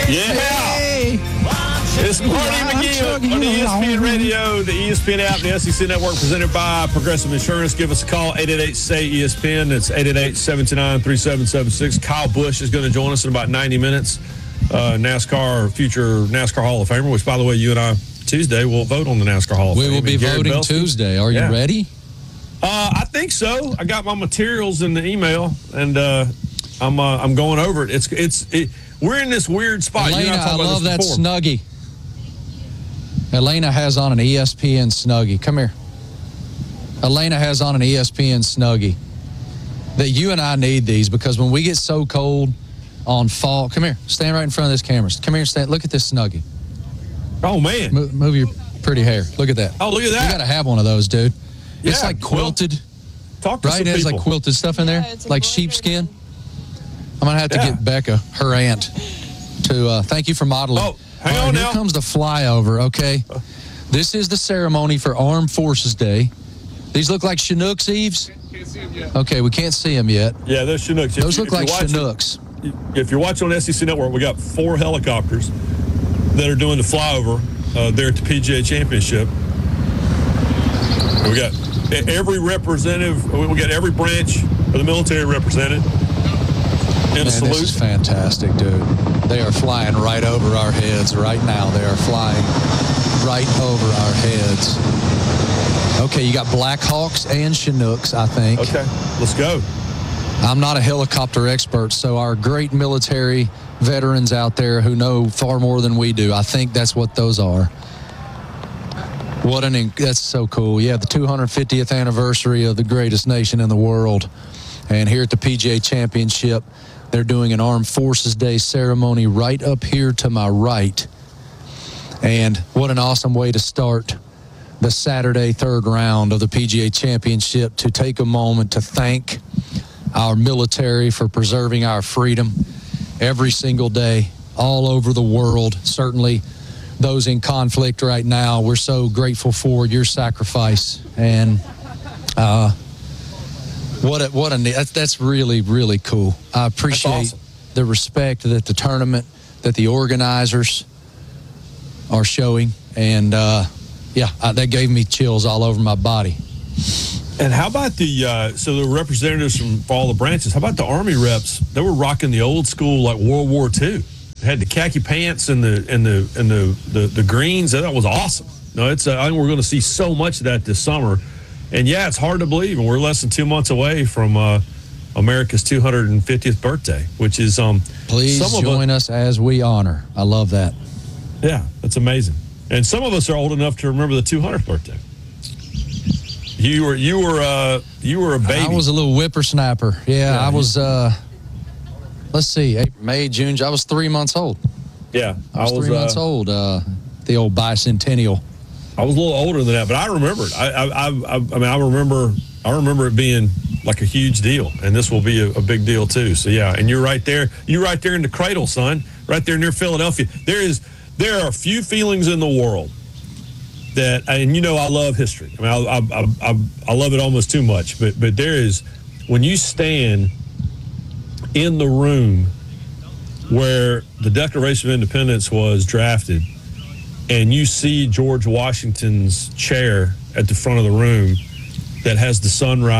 Yeah. It's Marty McGee on the ESPN Radio, the ESPN app, the SEC Network, presented by Progressive Insurance. Give us a call, 888-SAY-ESPN. That's 888-729-3776. Kyle Busch is going to join us in about 90 minutes. Future NASCAR Hall of Famer, which, by the way, you and I, Tuesday, will vote on the NASCAR Hall of Fame. We will be voting Tuesday. Are you ready? I think so. I got my materials in the email, and I'm going over it. We're in this weird spot. Elena, I love that Snuggie. Elena has on an ESPN Snuggie. Come here. Elena has on an ESPN Snuggie. That you and I need these because when we get so cold on fall, come here. Stand right in front of this camera. Come here. Stand. Look at this Snuggie. Oh, man. Move your pretty hair. Look at that. Oh, look at that. You got to have one of those, dude. Yeah, it's like quilted. Talk to right? Some it has people. like quilted stuff in there, like sheepskin. I'm going to have to get Becca, her aunt, to thank you for modeling. Oh, hang on now. Here comes the flyover, okay? This is the ceremony for Armed Forces Day. These look like Chinooks, Eves? Can't see them yet. Okay, we can't see them yet. Yeah, they're Chinooks. Those look like Chinooks. If you're watching on SEC Network, we got 4 helicopters that are doing the flyover there at the PGA Championship. We got every representative, we got every branch of the military represented. Man, this is fantastic, dude. They are flying right over our heads right now. They are flying right over our heads. Okay, you got Black Hawks and Chinooks, I think. Okay, let's go. I'm not a helicopter expert, so our great military veterans out there who know far more than we do, I think that's what those are. That's so cool. Yeah, the 250th anniversary of the greatest nation in the world. And here at the PGA Championship, they're doing an Armed Forces Day ceremony right up here to my right. And what an awesome way to start the Saturday third round of the PGA Championship, to take a moment to thank our military for preserving our freedom every single day all over the world. Certainly those in conflict right now, we're so grateful for your sacrifice. And that's really, really cool. I appreciate the respect that the tournament, that the organizers are showing. And, that gave me chills all over my body. And how about the representatives from all the branches? How about the Army reps? They were rocking the old school, like World War II. They had the khaki pants and the greens. That was awesome. No, I think we're going to see so much of that this summer. And yeah, it's hard to believe, and we're less than 2 months away from America's 250th birthday, which is please join us as we honor. I love that. Yeah, that's amazing. And some of us are old enough to remember the 200th birthday. You were a baby. I was a little whippersnapper. Yeah, I was. Let's see, April, May, June. I was 3 months old. Yeah, I was 3 months old. The old bicentennial. I was a little older than that, but I remember it. I remember it being like a huge deal, and this will be a big deal too. So yeah, and you're right there. You're right there in the cradle, son. Right there near Philadelphia. There are few feelings in the world that, and I love history. I mean, I love it almost too much. But there is, when you stand in the room where the Declaration of Independence was drafted, and you see George Washington's chair at the front of the room that has the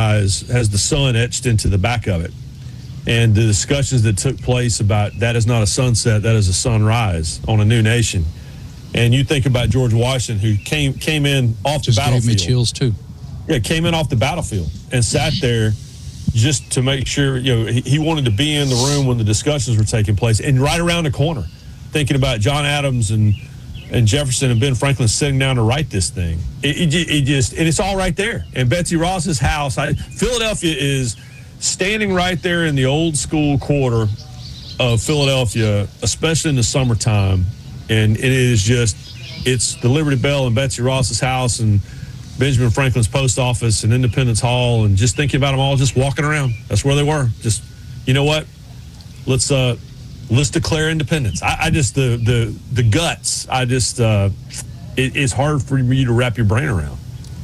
sun etched into the back of it, and the discussions that took place about that is not a sunset, that is a sunrise on a new nation. And you think about George Washington, who came in off the battlefield. Gave me chills too. Yeah, came in off the battlefield and sat there just to make sure, he wanted to be in the room when the discussions were taking place, and right around the corner, thinking about John Adams and Jefferson and Ben Franklin sitting down to write this thing. And it's all right there. And Betsy Ross's house, Philadelphia is standing right there in the old school quarter of Philadelphia, especially in the summertime. And it's the Liberty Bell and Betsy Ross's house and Benjamin Franklin's post office and Independence Hall, and just thinking about them all just walking around. That's where they were. Just, you know what? Let's declare independence. The guts. It's hard for you to wrap your brain around.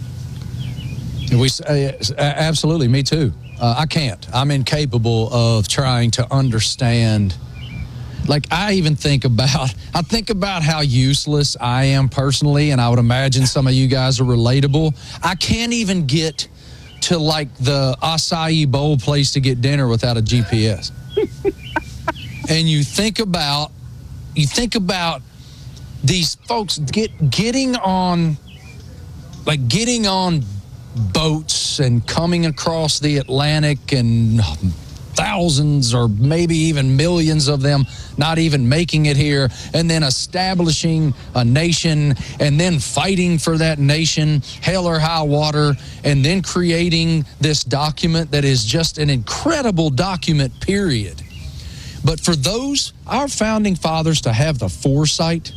Absolutely, me too. I can't. I'm incapable of trying to understand Like, I think about how useless I am personally, and I would imagine some of you guys are relatable. I can't even get to, like, the acai bowl place to get dinner without a GPS. And you think about these folks getting on boats and coming across the Atlantic, and thousands or maybe even millions of them not even making it here, and then establishing a nation, and then fighting for that nation, hell or high water, and then creating this document that is just an incredible document, period. But for our founding fathers to have the foresight,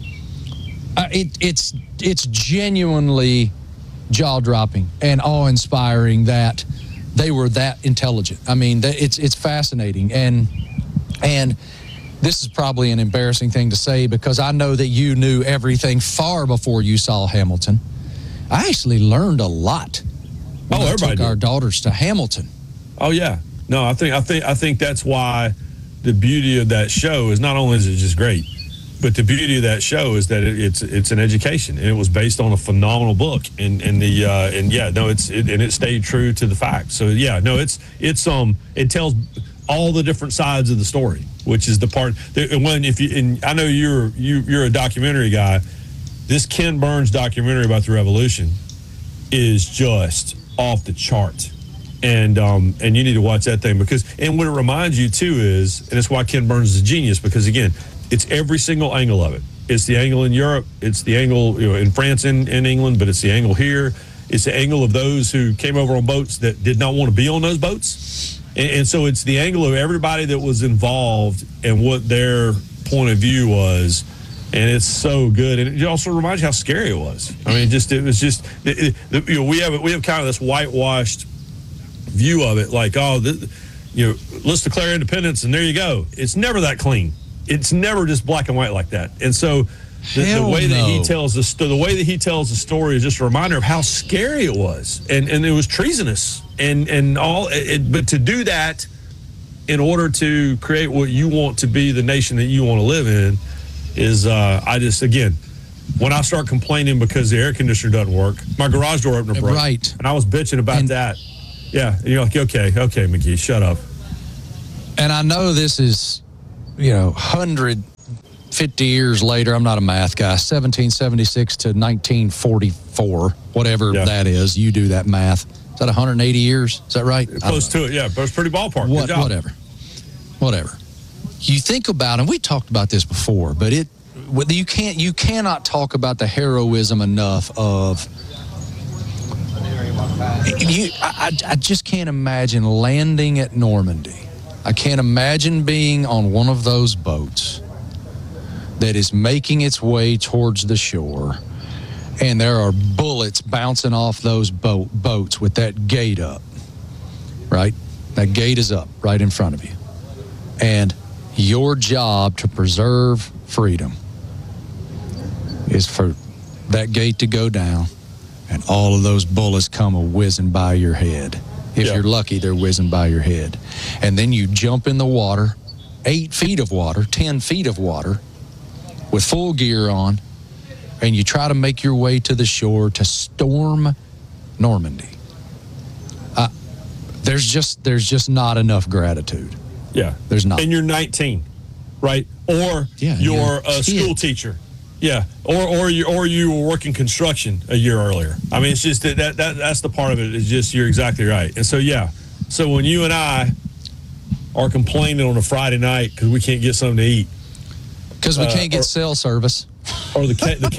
it's genuinely jaw-dropping and awe-inspiring that they were that intelligent. I mean, it's fascinating. And this is probably an embarrassing thing to say, because I know that you knew everything far before you saw Hamilton. I actually learned a lot when I took our daughters to Hamilton. Oh yeah, no, I think that's why the beauty of that show is not only is it just great, but the beauty of that show is that it's an education, and it was based on a phenomenal book, and it stayed true to the facts. So yeah, no, it tells all the different sides of the story, which is the part that I know you're a documentary guy. This Ken Burns documentary about the Revolution is just off the chart. And you need to watch that thing, and what it reminds you too is, and it's why Ken Burns is a genius, because again, it's every single angle of it. It's the angle in Europe, it's the angle in France and in England, but it's the angle here. It's the angle of those who came over on boats that did not want to be on those boats. And so it's the angle of everybody that was involved and what their point of view was. And it's so good. And it also reminds you how scary it was. I mean, we have kind of this whitewashed view of it, like, let's declare independence and there you go. It's never that clean. It's never just black and white like that. And so the way that he tells the story is just a reminder of how scary it was, and it was treasonous and all. But to do that in order to create what you want to be, the nation that you want to live in, is when I start complaining because the air conditioner doesn't work, my garage door opener broke, right, and I was bitching about that. Yeah, and you're like, okay, McGee, shut up. And I know this is, 150 years later. I'm not a math guy. 1776 to 1944, whatever that is. You do that math. Is that 180 years? Is that right? Close to it, yeah. But it's pretty ballpark. Good job. Whatever. You think about, and we talked about this before, but you cannot talk about the heroism enough of. I just can't imagine landing at Normandy. I can't imagine being on one of those boats that is making its way towards the shore, and there are bullets bouncing off those boats with that gate up, right? That gate is up right in front of you. And your job to preserve freedom is for that gate to go down and all of those bullets come whizzing by your head. If you're lucky, they're whizzing by your head. And then you jump in the water, 8 feet of water, 10 feet of water, with full gear on, and you try to make your way to the shore to storm Normandy. There's just not enough gratitude. Yeah. There's not. And you're 19, right? Or you're a school teacher. Yeah, or you were working construction a year earlier. I mean, it's just that's the part of it. Is just you're exactly right. And so so when you and I are complaining on a Friday night because we can't get something to eat, because we can't get cell service, or the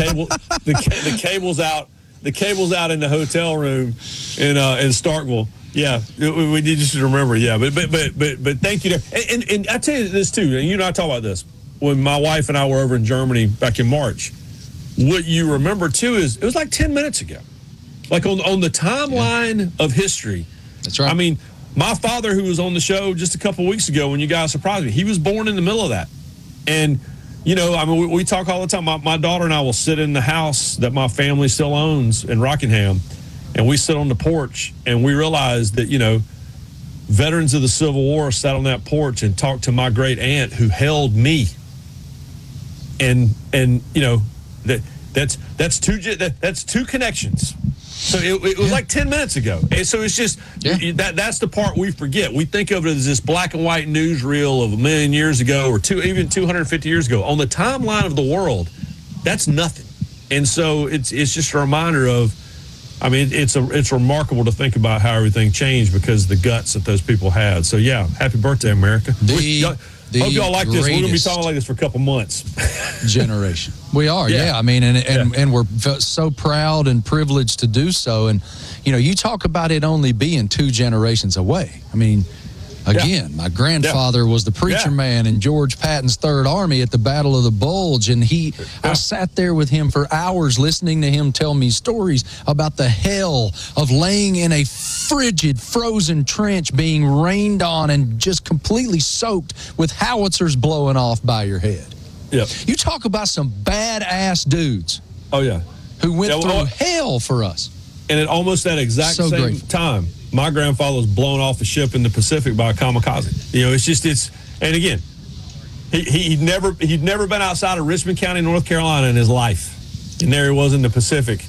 cable's out in the hotel room in Starkville. Yeah, we need you to remember. Yeah, but thank you. And I tell you this too. And you and I talk about this. When my wife and I were over in Germany back in March, what you remember too is it was like 10 minutes ago. Like on the timeline of history. That's right. I mean, my father, who was on the show just a couple of weeks ago when you guys surprised me, he was born in the middle of that. And, we talk all the time. My daughter and I will sit in the house that my family still owns in Rockingham, and we sit on the porch and we realize that, veterans of the Civil War sat on that porch and talked to my great aunt who held me. And you know, that's two connections. So it was like 10 minutes ago. And so it's just that's the part we forget. We think of it as this black and white newsreel of a million years ago or even 250 years ago. On the timeline of the world, that's nothing. And so it's just a reminder of, I mean, it's remarkable to think about how everything changed because of the guts that those people had. So yeah, happy birthday, America. Hope y'all like this. We're going to be talking like this for a couple months. Generation. We are, yeah. I mean, and we're so proud and privileged to do so. And, you know, you talk about it only being 2 generations away. I mean, again, my grandfather was the preacher man in George Patton's Third Army at the Battle of the Bulge. And I sat there with him for hours listening to him tell me stories about the hell of laying in a frigid, frozen trench, being rained on and just completely soaked with howitzers blowing off by your head. Yep. You talk about some badass dudes. Oh, yeah. Who went through hell for us. And at almost that exact same time, my grandfather was blown off a ship in the Pacific by a kamikaze. You know, and again, he'd never been outside of Richmond County, North Carolina in his life. And there he was in the Pacific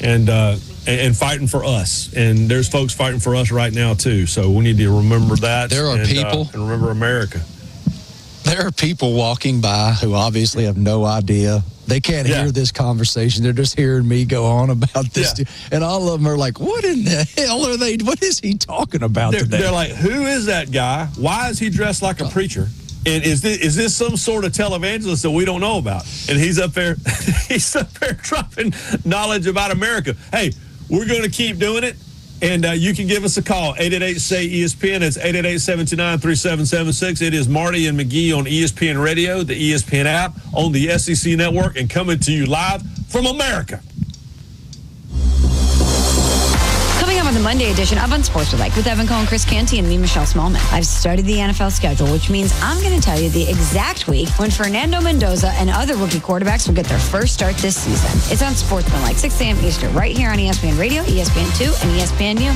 and fighting for us. And there's folks fighting for us right now, too. So we need to remember that. There are people. And remember America. There are people walking by who obviously have no idea. They can't hear this conversation. They're just hearing me go on about this. Yeah. And all of them are like, what in the hell are they? What is he talking about today? They're like, who is that guy? Why is he dressed like a preacher? And is this some sort of televangelist that we don't know about? And he's up there dropping knowledge about America. Hey, we're going to keep doing it. And you can give us a call, 888-SAY-ESPN. It's 888-729-3776. It is Marty and McGee on ESPN Radio, the ESPN app, on the SEC Network, and coming to you live from America. Coming up on the Monday edition of Unsportsmanlike with Evan Cohen, Chris Canty, and me, Michelle Smallman. I've studied the NFL schedule, which means I'm going to tell you the exact week when Fernando Mendoza and other rookie quarterbacks will get their first start this season. It's Unsportsmanlike, 6 a.m. Eastern, right here on ESPN Radio, ESPN2, and ESPNU.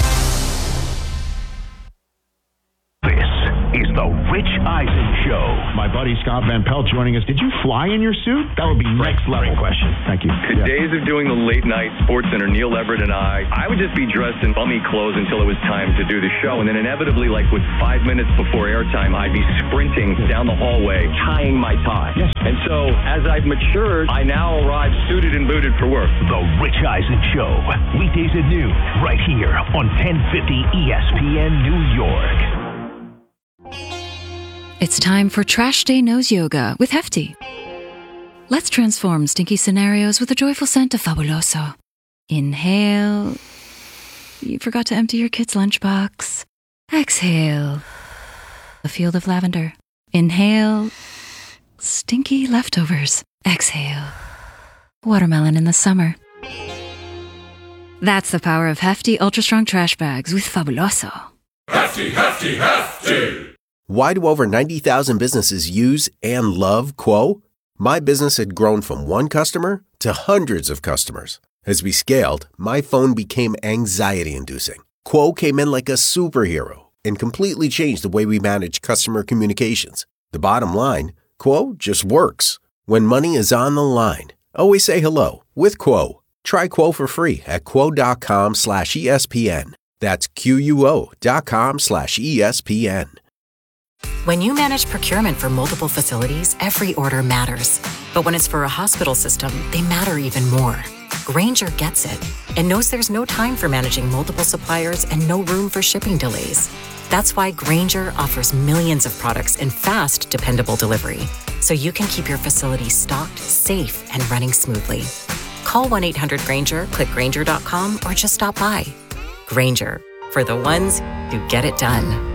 This is the Rich Eisen Show. My buddy Scott Van Pelt joining us. Did you fly in your suit? That would be next level. Great question. Thank you. The days of doing the late night Sports Center, Neil Everett and I would just be dressed in bummy clothes until it was time to do the show. And then inevitably, like with 5 minutes before airtime, I'd be sprinting down the hallway, tying my tie. Yes. And so as I've matured, I now arrive suited and booted for work. The Rich Eisen Show. Weekdays at noon, right here on 1050 ESPN New York. It's time for Trash Day Nose Yoga with Hefty. Let's transform stinky scenarios with a joyful scent of Fabuloso. Inhale. You forgot to empty your kid's lunchbox. Exhale. A field of lavender. Inhale. Stinky leftovers. Exhale. Watermelon in the summer. That's the power of Hefty Ultra Strong Trash Bags with Fabuloso. Hefty, Hefty, Hefty! Why do over 90,000 businesses use and love Quo? My business had grown from one customer to hundreds of customers. As we scaled, my phone became anxiety-inducing. Quo came in like a superhero and completely changed the way we manage customer communications. The bottom line, Quo just works. When money is on the line, always say hello with Quo. Try Quo for free at quo.com/ESPN. That's QUO.com/ESPN. When you manage procurement for multiple facilities, every order matters. But when it's for a hospital system, they matter even more. Grainger gets it and knows there's no time for managing multiple suppliers and no room for shipping delays. That's why Grainger offers millions of products in fast, dependable delivery, so you can keep your facility stocked, safe, and running smoothly. Call 1-800-GRAINGER, click Grainger.com, or just stop by. Grainger, for the ones who get it done.